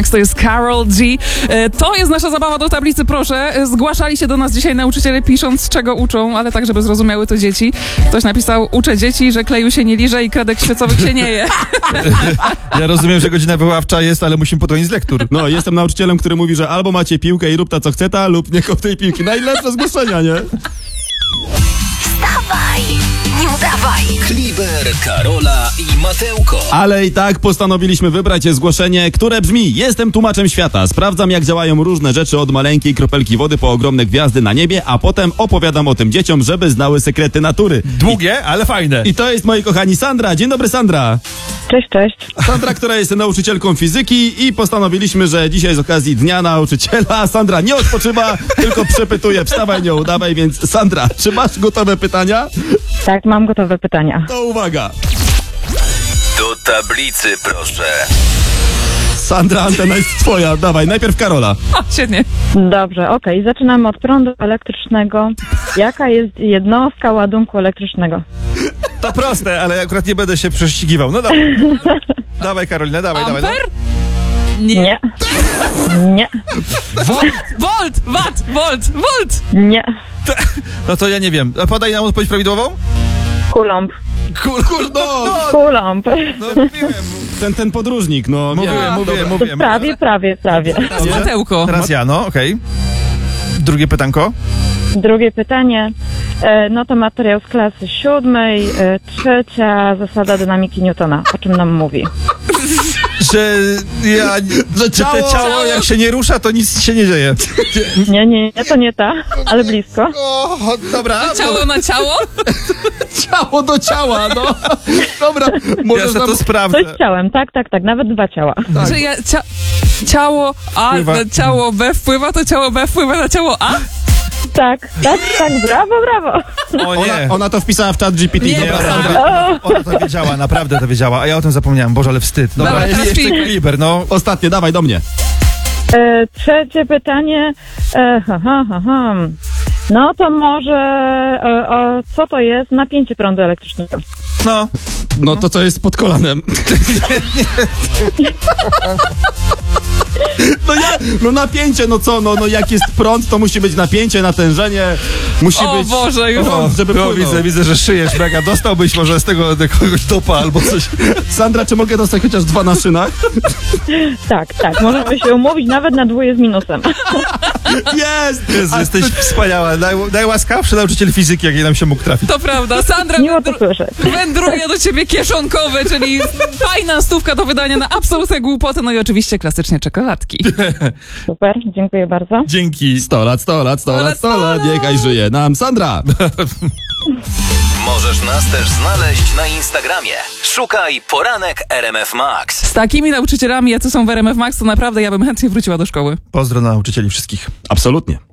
To jest Karol G. To jest nasza zabawa do tablicy, proszę. Zgłaszali się do nas dzisiaj nauczyciele, pisząc, czego uczą, ale tak, żeby zrozumiały to dzieci. Ktoś napisał, uczę dzieci, że kleju się nie liże i kredek świecowych się nie je. Ja rozumiem, że godzina wychowawcza jest, ale musimy podjąć z lektur. No, jestem nauczycielem, który mówi, że albo macie piłkę i rób ta co chce ta, lub nie kop tej piłki. Najlepsze zgłoszenia, nie? Wstawaj, nie udawaj. Kliber, Karola i Mateuko. Ale i tak postanowiliśmy wybrać zgłoszenie, które brzmi: jestem tłumaczem świata, sprawdzam jak działają różne rzeczy od maleńkiej kropelki wody po ogromne gwiazdy na niebie, a potem opowiadam o tym dzieciom, żeby znały sekrety natury. Długie, ale fajne. I to jest, moi kochani, Sandra. Dzień dobry, Sandra. Cześć, cześć. Sandra, która jest nauczycielką fizyki, i postanowiliśmy, że dzisiaj z okazji Dnia Nauczyciela Sandra nie odpoczywa, tylko przepytuje. Wstawaj, nie udawaj, więc Sandra, czy masz gotowe pytania? Tak, mam gotowe pytania. To uwaga. Do tablicy, proszę. Sandra, antena jest twoja. Dawaj, najpierw Karola. O, świetnie. Dobrze, okej. Zaczynamy od prądu elektrycznego. Jaka jest jednostka ładunku elektrycznego? To proste, ale akurat nie będę się prześcigiwał. No dawaj. Dawaj, Karolina, dawaj, dawaj. Amper? Nie. Nie. Volt! Watt! Volt! Nie. No to ja nie wiem. Podaj nam odpowiedź prawidłową? Coulomb. No, Coulomb. No mówiłem. ten podróżnik, no. Mówiłem. Prawie. Mateuko. Teraz ja, no, okej. Drugie pytanko. Drugie pytanie. No to materiał z klasy 7. Trzecia zasada dynamiki Newtona. O czym nam mówi? Że ciało jak się nie rusza, to nic się nie dzieje. Nie, to nie ta, ale blisko. O, dobra. Ciało na ciało? Ciało do ciała, no. Dobra, Ja możesz sobie nam... to sprawdzę. Coś ciałem, tak, nawet dwa ciała. Że ja... Ciało A Wpływa. na ciało B wpływa, to ciało B wpływa na ciało A? Tak, brawo. O nie. Ona to wpisała w czat GPT. Nie, Dobra, Sandra. Sandra. Ona to wiedziała, naprawdę to wiedziała, a ja o tym zapomniałem. Boże, ale wstyd. Dobra, teraz jeszcze Filip. Kliber, no. Ostatnie, dawaj do mnie. Trzecie pytanie. No to może co to jest napięcie prądu elektrycznego? No, To co jest pod kolanem. No napięcie, no co, no jak jest prąd, to musi być napięcie, natężenie, musi O być... Boże, już. prąd, żeby płynął. widzę, że szyjesz mega. Dostałbyś może z tego jakiegoś topa albo coś. Sandra, czy mogę dostać chociaż 2 na szynach? Tak, możemy się umówić nawet na dwóje z minusem. Jest! Jezu, jesteś wspaniała. Najłaskawszy nauczyciel fizyki, jaki nam się mógł trafić. To prawda. Sandra Miło to słyszeć. wędruje do ciebie kieszonkowe, czyli fajna stówka do wydania na absolutne głupoty, no i oczywiście klasycznie czekoladki. Super, dziękuję bardzo. Dzięki. 100 lat, niechaj żyje nam Sandra! Możesz nas też znaleźć na Instagramie. Szukaj Poranek RMF Max. Z takimi nauczycielami, jacy są w RMF Max, to naprawdę ja bym chętnie wróciła do szkoły. Pozdro nauczycieli wszystkich. Absolutnie.